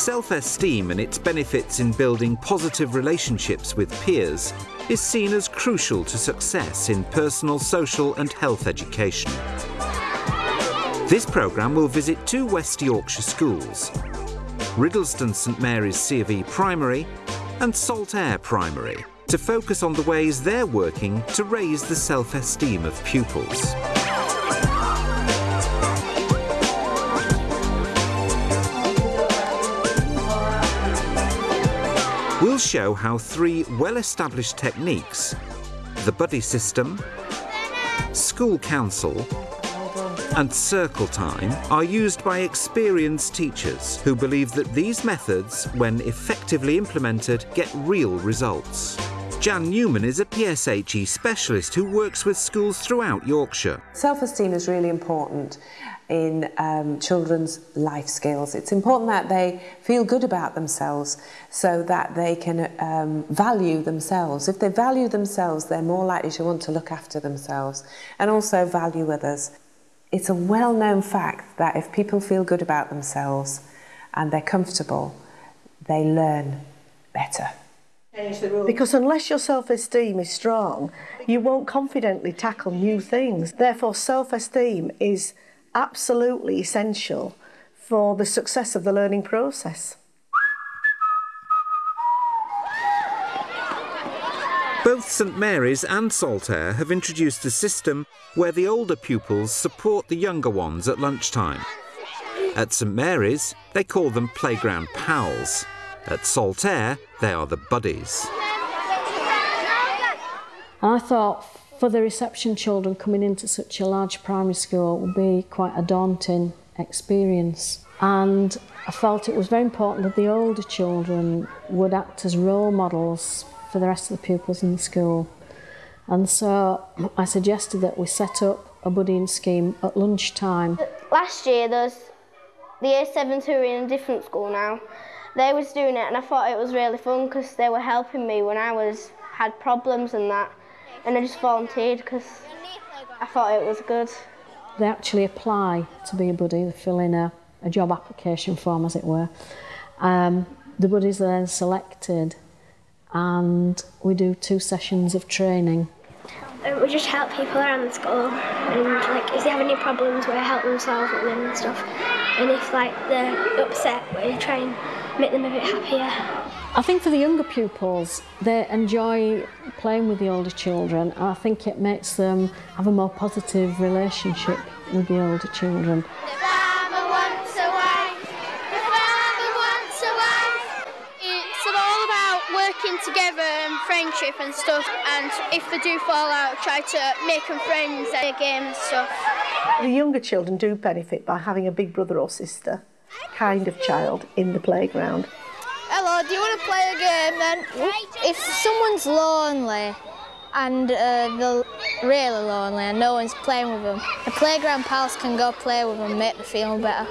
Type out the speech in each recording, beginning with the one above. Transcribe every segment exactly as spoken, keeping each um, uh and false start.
Self-esteem and its benefits in building positive relationships with peers is seen as crucial to success in personal, social and health education. This programme will visit two West Yorkshire schools, Riddleston St Mary's C of E Primary and Saltaire Primary, to focus on the ways they're working to raise the self-esteem of pupils. We'll show how three well-established techniques, the buddy system, school council and circle time, are used by experienced teachers who believe that these methods, when effectively implemented, get real results. Jan Newman is a P S H E specialist who works with schools throughout Yorkshire. Self-esteem is really important in um, children's life skills. It's important that they feel good about themselves so that they can um, value themselves. If they value themselves, they're more likely to want to look after themselves and also value others. It's a well-known fact that if people feel good about themselves and they're comfortable, they learn better. Because unless your self-esteem is strong, you won't confidently tackle new things. Therefore, self-esteem is absolutely essential for the success of the learning process. Both St Mary's and Saltaire have introduced a system where the older pupils support the younger ones at lunchtime. At St Mary's, they call them playground pals. At Saltaire, they are the buddies. I thought for the reception children coming into such a large primary school would be quite a daunting experience. And I felt it was very important that the older children would act as role models for the rest of the pupils in the school. And so I suggested that we set up a buddying scheme at lunchtime. Last year there was the year sevens who are in a different school now. They was doing it and I thought it was really fun because they were helping me when I was had problems and that, and I just volunteered because I thought it was good. They actually apply to be a buddy. They fill in a, a job application form, as it were. Um, the buddies are then selected and we do two sessions of training. Uh, we just help people around the school, and like if they have any problems we help them solve them and stuff, and if like they're upset we try and make them a bit happier. I think for the younger pupils, they enjoy playing with the older children, and I think it makes them have a more positive relationship with the older children. The farmer wants a wife, the farmer wants a wife. It's all about working together and friendship and stuff, and if they do fall out, try to make them friends at a game and stuff. The younger children do benefit by having a big brother or sister kind of child in the playground. Hello, do you want to play a game then? If someone's lonely and uh, they're really lonely and no one's playing with them, the playground pals can go play with them and make them feel better.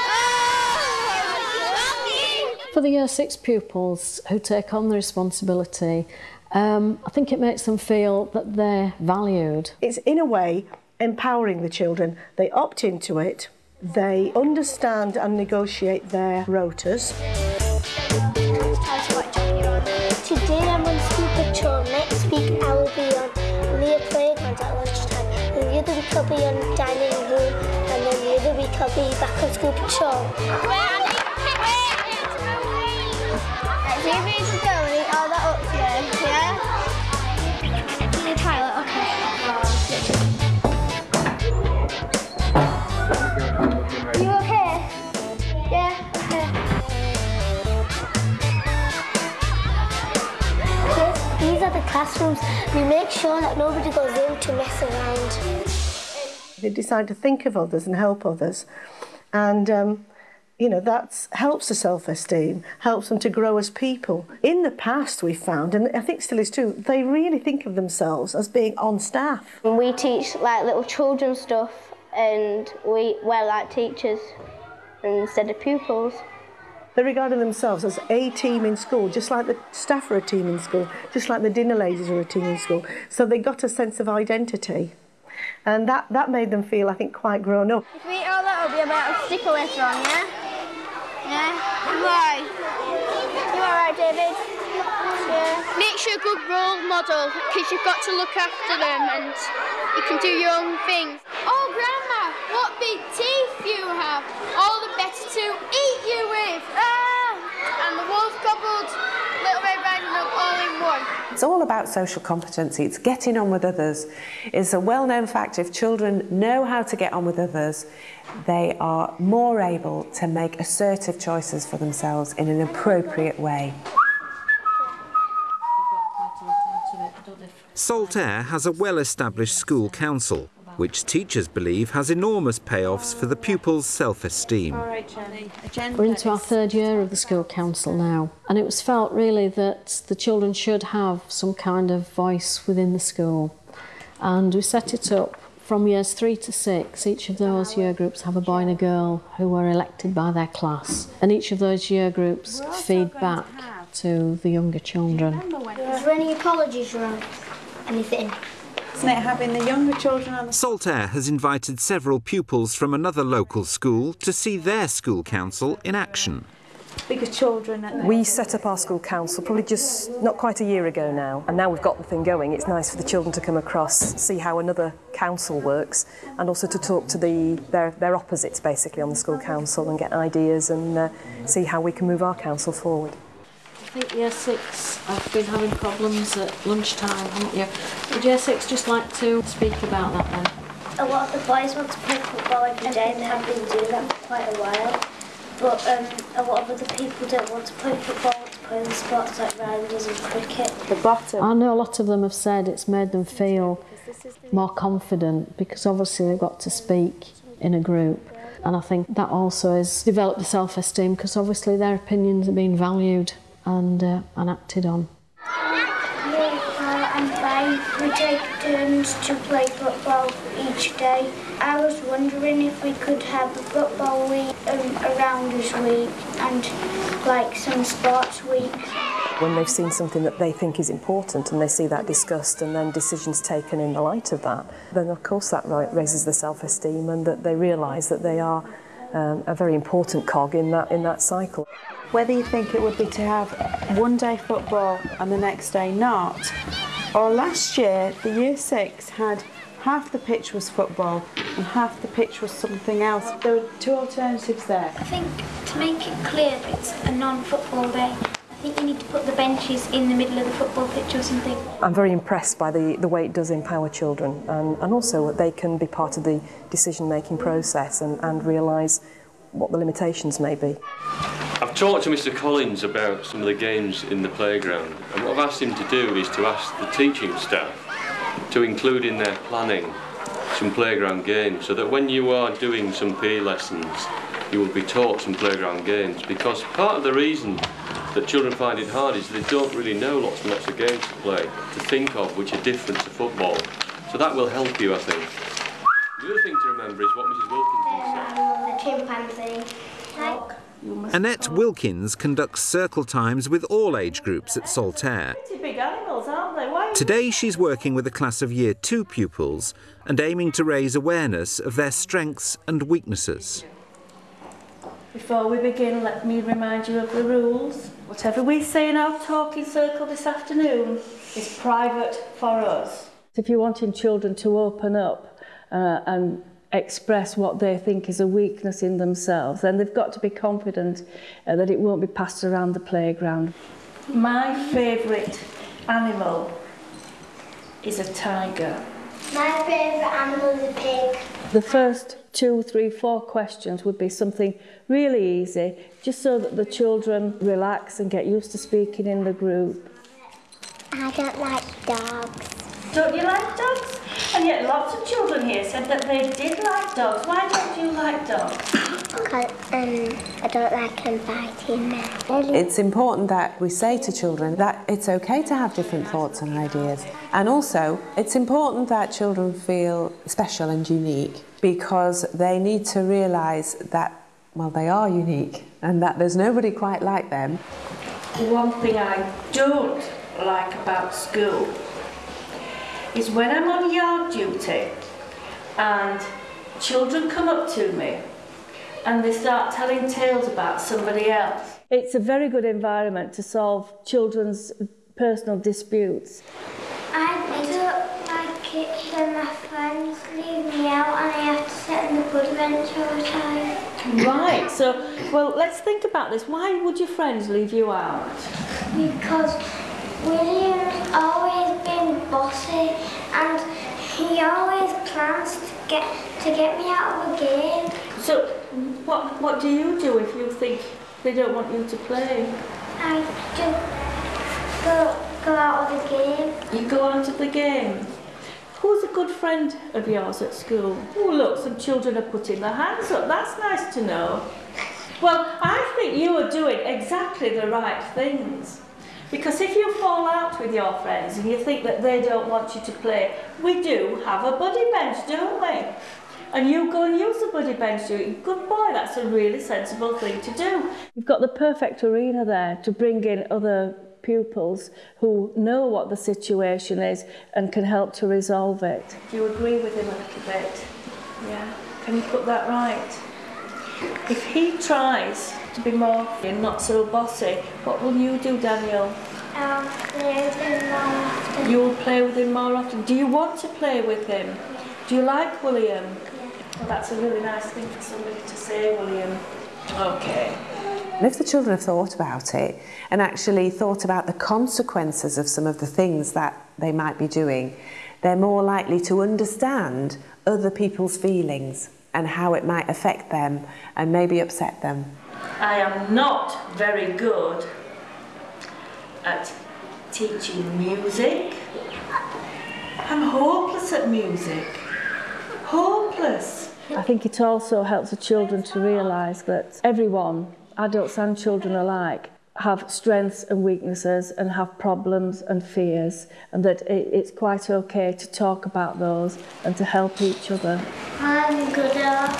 For the year six pupils who take on the responsibility, um, I think it makes them feel that they're valued. It's in a way empowering the children. They opt into it, they understand and negotiate their rotas. Today I'm on School Patrol, next week I will be on near playground at lunchtime, and the other week I'll be on dining room, and then the other week I'll be back on School Patrol. Let's see if we can go and eat all that up today, yeah? In the toilet, okay. Are you okay? Yeah, okay. These are the classrooms. We make sure that nobody goes in to mess around. They decide to think of others and help others, and um, you know, that helps the self-esteem, helps them to grow as people. In the past we found, and I think still is true, they really think of themselves as being on staff. When we teach like little children stuff, and we we're like teachers instead of pupils. They regarded themselves as a team in school, just like the staff are a team in school, just like the dinner ladies are a team in school. So they got a sense of identity. And that, that made them feel, I think, quite grown up. If we eat all that, it'll be a bit of sticker later on, yeah? Yeah. Why? You alright, David? Yeah. Makes you a good role model because you've got to look after them and you can do your own thing. Oh, Grandma, what big teeth you have! All the better to eat you with. Ah! And the wolf gobbled Little Red Riding Hood all in one. It's all about social competency. It's getting on with others. It's a well-known fact if children know how to get on with others, they are more able to make assertive choices for themselves in an appropriate way. Saltaire has a well-established school council, which teachers believe has enormous payoffs for the pupils' self-esteem. We're into our third year of the school council now, and it was felt really that the children should have some kind of voice within the school. And we set it up from years three to six. Each of those year groups have a boy and a girl who were elected by their class, and each of those year groups feed back to the younger children. Is there any apologies around? Anything? Isn't it having the younger children on the... Saltaire has invited several pupils from another local school to see their school council in action. Because children... We set up our school council probably just not quite a year ago now, and now we've got the thing going. It's nice for the children to come across, see how another council works, and also to talk to the their, their opposites basically on the school council and get ideas and uh, see how we can move our council forward. I think year six have been having problems at lunchtime, haven't you? Would year six just like to speak about that then? A lot of the boys want to play football every day and they have been doing that for quite a while. But um, a lot of other people don't want to play football, want to play the sports like rounders and cricket. The bottom. I know a lot of them have said it's made them feel more confident because obviously they've got to speak in a group. And I think that also has developed the self-esteem because obviously their opinions are being valued and, uh, and acted on. Yeah, and fine. We take turns to play football each day. I was wondering if we could have a football week, um, a rounders week and like some sports weeks. When they've seen something that they think is important and they see that discussed and then decisions taken in the light of that, then of course that raises their self-esteem and that they realise that they are um, a very important cog in that, in that cycle. Whether you think it would be to have one day football and the next day not, or last year the year six had half the pitch was football and half the pitch was something else. There were two alternatives there. I think to make it clear that it's a non-football day, I think you need to put the benches in the middle of the football pitch or something. I'm very impressed by the, the way it does empower children and, and also that they can be part of the decision-making process and, and realise what the limitations may be. I've talked to Mister Collins about some of the games in the playground, and what I've asked him to do is to ask the teaching staff to include in their planning some playground games, so that when you are doing some P E lessons you will be taught some playground games, because part of the reason that children find it hard is they don't really know lots and lots of games to play, to think of, which are different to football. So that will help you, I think. The other thing to remember is what Missus Wilkins said. The chimpanzee. Like, Annette Wilkins conducts circle times with all age groups at Saltaire. Big animals, aren't they? Why? Today she's working with a class of Year two pupils and aiming to raise awareness of their strengths and weaknesses. Before we begin, let me remind you of the rules. Whatever we say in our talking circle this afternoon is private for us. If you're wanting children to open up uh, and express what they think is a weakness in themselves, then they've got to be confident uh, that it won't be passed around the playground. My favourite animal is a tiger. my favourite animal is a pig. The first two, three, four questions would be something really easy, just so that the children relax and get used to speaking in the group. I don't like dogs. Don't you like dogs? And yet lots of children here said that they did like dogs. Why don't you like dogs? Because um, I don't like them biting me. It's important that we say to children that it's okay to have different thoughts and ideas. And also, it's important that children feel special and unique, because they need to realise that, well, they are unique and that there's nobody quite like them. One thing I don't like about school is when I'm on yard duty and children come up to me and they start telling tales about somebody else. It's a very good environment to solve children's personal disputes. I don't like it when my friends leave me out and I have to sit in the buddy bench all the time. Right, so, well, let's think about this. Why would your friends leave you out? Because William's always been bossy and he always plans to get to get me out of a game. So, what what do you do if you think they don't want you to play? I just go go out of the game. You go out of the game. Who's a good friend of yours at school? Oh, look, some children are putting their hands up. That's nice to know. Well, I think you are doing exactly the right things. Because if you fall out with your friends and you think that they don't want you to play, we do have a buddy bench, don't we? And you go and use the buddy bench, do it. Good boy, that's a really sensible thing to do. You've got the perfect arena there to bring in other pupils who know what the situation is and can help to resolve it. Do you agree with him a little bit? Yeah. Can you put that right? If he tries to be more and not so bossy, what will you do, Daniel? I'll play with him more often. You'll play with him more often. Do you want to play with him? Yeah. Do you like William? Yeah. Well, that's a really nice thing for somebody to say, William. Okay. And if the children have thought about it and actually thought about the consequences of some of the things that they might be doing, they're more likely to understand other people's feelings and how it might affect them and maybe upset them. I am not very good at teaching music. I'm hopeless at music. Hopeless. I think it also helps the children to realise that everyone, adults and children alike, have strengths and weaknesses and have problems and fears, and that it, it's quite okay to talk about those and to help each other. I'm good at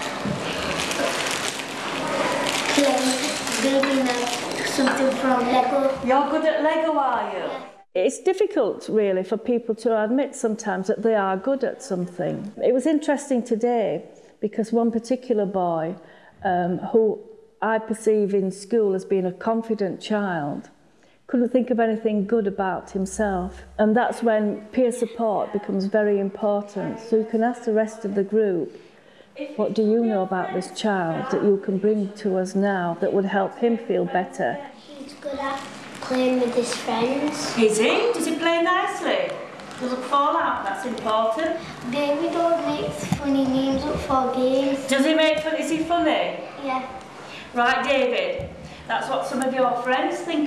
playing, building like something from Lego. You're good at Lego, are you? Yeah. It's difficult, really, for people to admit sometimes that they are good at something. It was interesting today because one particular boy um, who I perceive in school as being a confident child couldn't think of anything good about himself. And that's when peer support becomes very important. So you can ask the rest of the group, what do you know about this child that you can bring to us now that would help him feel better? He's good at playing with his friends. Is he? Does he play nicely? Doesn't fall out, that's important. Baby dog makes funny names up for games. Does he make fun? Is he funny? Yeah. Right, David, that's what some of your friends think